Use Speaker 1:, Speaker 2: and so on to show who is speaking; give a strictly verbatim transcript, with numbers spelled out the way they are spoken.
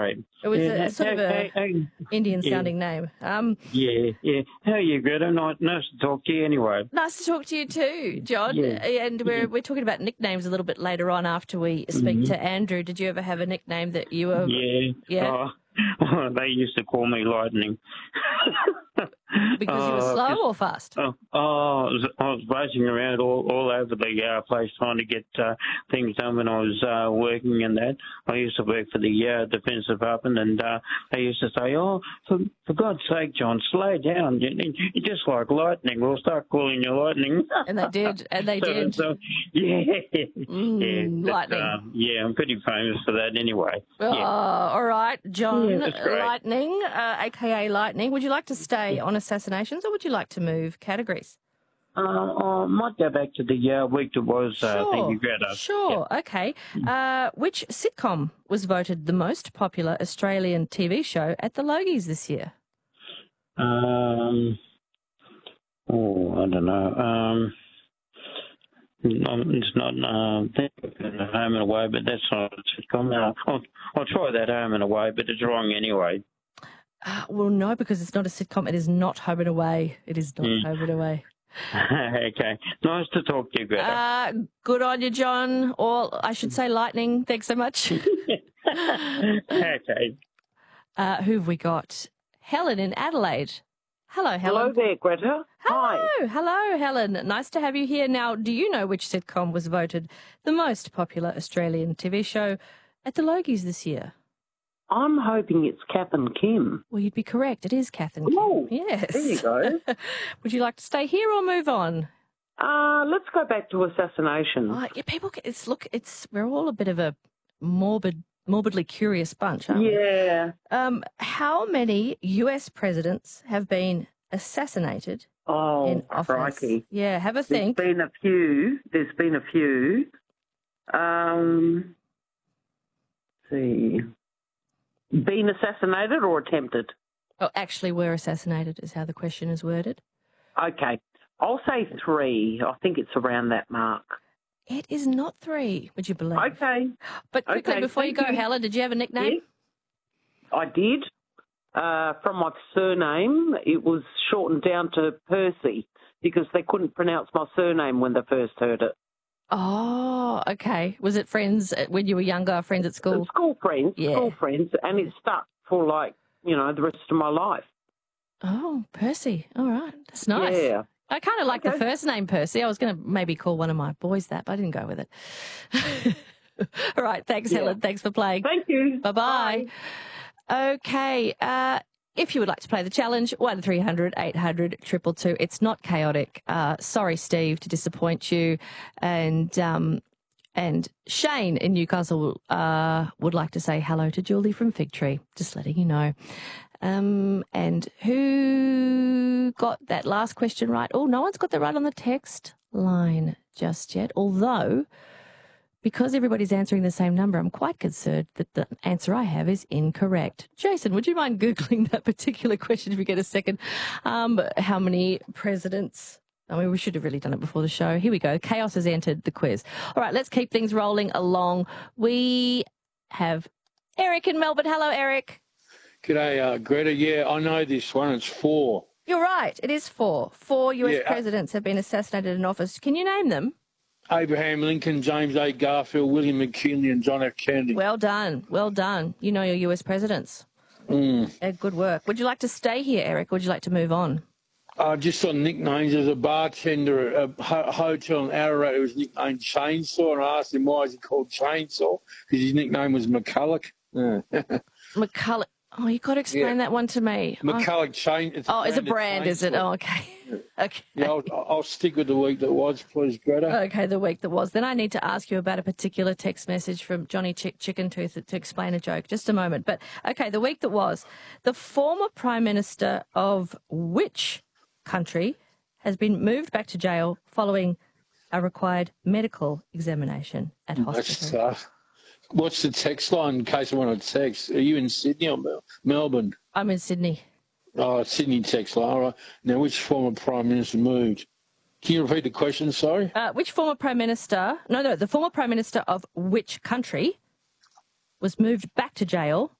Speaker 1: great.
Speaker 2: It was
Speaker 1: Yeah,
Speaker 2: a, sort
Speaker 1: how-
Speaker 2: of a
Speaker 1: how- how-
Speaker 2: Indian-sounding name. Um,
Speaker 1: Yeah, yeah. How are you, Greta? Nice, nice to talk to you anyway.
Speaker 2: Nice to talk to you too, John.
Speaker 1: Yeah.
Speaker 2: And we're
Speaker 1: Yeah.
Speaker 2: we're talking about nicknames a little bit later on after we speak
Speaker 1: Mhm.
Speaker 2: to Andrew. Did you ever have a nickname that you were?
Speaker 1: Yeah.
Speaker 2: Yeah.
Speaker 1: Oh, they used to call me Lightning.
Speaker 2: Because you were
Speaker 1: Oh,
Speaker 2: slow
Speaker 1: 'cause-
Speaker 2: or fast?
Speaker 1: Oh, oh, I was, I was racing around all, all over the uh, place trying to get uh, things done when I was uh, working and that. I used to work for the uh, Defence Department, and uh, they used to say, oh, for, for God's sake, John, slow down. You- You're just like lightning. We'll start calling you Lightning.
Speaker 2: And they did, and they
Speaker 1: So-
Speaker 2: did.
Speaker 1: so, yeah.
Speaker 2: Mm,
Speaker 1: yeah, but,
Speaker 2: lightning.
Speaker 1: uh, yeah, I'm pretty famous for that anyway.
Speaker 2: Oh,
Speaker 1: Yeah.
Speaker 2: all right, John
Speaker 1: Yeah, that's great.
Speaker 2: Lightning, uh, aka Lightning. Would you like to stay on assassinations, or would you like to move categories?
Speaker 1: Uh, I might go back to the uh, week that was. Uh,
Speaker 2: Sure,
Speaker 1: thank you, Greta.
Speaker 2: sure, okay. Uh, which sitcom was voted the most popular Australian T V show at the Logies this year?
Speaker 1: Um, oh, I don't know. Um, no, it's not uh, Home and Away, but that's not a sitcom. Uh, I'll, I'll try that Home and Away, but it's wrong anyway.
Speaker 2: Uh, well, no, because it's not a sitcom. It is not Home and Away. It is not
Speaker 1: Mm.
Speaker 2: Home and Away.
Speaker 1: Okay. Nice to talk to you, Greta.
Speaker 2: Uh, good on you, John. Or I should say Lightning. Thanks so much.
Speaker 1: Okay.
Speaker 2: Uh, who have we got? Helen in Adelaide. Hello, Helen.
Speaker 3: Hello there, Greta. Hi.
Speaker 2: Hello, hello, Helen. Nice to have you here. Now, do you know which sitcom was voted the most popular Australian T V show at the Logies this year?
Speaker 3: I'm hoping it's Kath and Kim.
Speaker 2: Well, you'd be correct. It is Kath and Kim.
Speaker 3: Oh,
Speaker 2: Yes.
Speaker 3: there you go.
Speaker 2: Would you like to stay here or move on?
Speaker 3: Uh, let's go back to assassination.
Speaker 2: Oh, yeah, people, it's look, it's we're all a bit of a morbid, morbidly curious bunch, aren't we?
Speaker 3: Yeah.
Speaker 2: Um, how many U S presidents have been assassinated
Speaker 3: Oh,
Speaker 2: in office?
Speaker 3: crikey.
Speaker 2: Yeah, have a
Speaker 3: There's
Speaker 2: think.
Speaker 3: been a few. There's been a few. Um, let's see. Been assassinated or attempted?
Speaker 2: Oh, actually, were assassinated is how the question is worded.
Speaker 3: Okay. I'll say three. I think it's around that mark.
Speaker 2: It is not three, would you believe?
Speaker 3: Okay.
Speaker 2: But quickly,
Speaker 3: Okay,
Speaker 2: before you go,
Speaker 3: thank you.
Speaker 2: Helen, did you have a nickname?
Speaker 3: Yes, I did. Uh, from my surname, it was shortened down to Percy because they couldn't pronounce my surname when they first heard it.
Speaker 2: Oh, okay. Was it friends at- when you were younger, friends at school?
Speaker 3: School friends,
Speaker 2: Yeah.
Speaker 3: school friends, and it stuck for like, you know, the rest of my life.
Speaker 2: Oh, Percy. All right. That's nice.
Speaker 3: Yeah.
Speaker 2: I kind of like the
Speaker 3: Okay.
Speaker 2: first name Percy. I was going to maybe call one of my boys that, but I didn't go with it. All right. Thanks,
Speaker 3: Yeah.
Speaker 2: Helen. Thanks for playing.
Speaker 3: Thank you.
Speaker 2: Bye-bye. Okay. Uh, if you would like to play the challenge, one three hundred eight hundred two two two. It's not chaotic. Uh, sorry, Steve, to disappoint you. And um, and Shane in Newcastle uh, would like to say hello to Julie from Fig Tree. Just letting you know. Um, and who got that last question right? Oh, no one's got that right on the text line just yet. Although, because everybody's answering the same number, I'm quite concerned that the answer I have is incorrect. Jason, would you mind Googling that particular question if you get a second? Um, how many presidents? I mean, we should have really done it before the show. Here we go. Chaos has entered the quiz. All right, let's keep things rolling along. We have Eric in Melbourne. Hello, Eric.
Speaker 4: G'day, uh, Greta. Yeah, I know this one. It's four.
Speaker 2: You're right. It is four. Four U S
Speaker 4: Yeah.
Speaker 2: presidents have been assassinated in office. Can you name them?
Speaker 4: Abraham Lincoln, James A. Garfield, William McKinley, and John F. Kennedy.
Speaker 2: Well done. Well done. You know your U S presidents.
Speaker 4: Mm.
Speaker 2: Uh, good work. Would you like to stay here, Eric, or would you like to move on?
Speaker 4: Uh, just on nicknames, there's a bartender at a ho- hotel in Ararat who was nicknamed Chainsaw, and I asked him why is he called Chainsaw, because his nickname was McCulloch. Yeah.
Speaker 2: McCulloch. Oh, you've got to explain
Speaker 4: Yeah.
Speaker 2: that one to me.
Speaker 4: McCulloch Chain. It's
Speaker 2: Oh, it's a
Speaker 4: of
Speaker 2: brand, is it?
Speaker 4: Chainsaw.
Speaker 2: Oh, okay. Okay.
Speaker 4: Yeah, I'll, I'll stick with the week that was, please, Greta.
Speaker 2: Okay, the week that was. Then I need to ask you about a particular text message from Johnny Chick Chicken Tooth to explain a joke. Just a moment. But, okay, the week that was. The former Prime Minister of which country has been moved back to jail following a required medical examination at
Speaker 4: That's
Speaker 2: hospital?
Speaker 4: tough. What's the text line in case I want to text? Are you in Sydney or Mel- Melbourne?
Speaker 2: I'm in Sydney.
Speaker 4: Oh, Sydney text line. All right. Now, which former Prime Minister moved? Can you repeat the question, sorry?
Speaker 2: Uh, which former Prime Minister, no, no, the former Prime Minister of which country was moved back to jail